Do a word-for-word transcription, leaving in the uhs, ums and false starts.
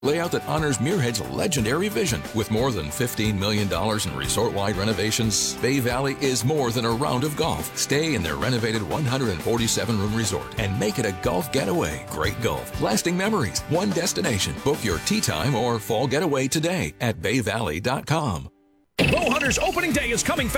Layout that honors Muirhead's legendary vision. With more than fifteen million dollars in resort-wide renovations, Bay Valley is more than a round of golf. Stay in their renovated one hundred forty-seven room resort and make it a golf getaway. Great golf, lasting memories, one destination. Book your tee time or fall getaway today at bay valley dot com. Bowhunter's opening day is coming fast.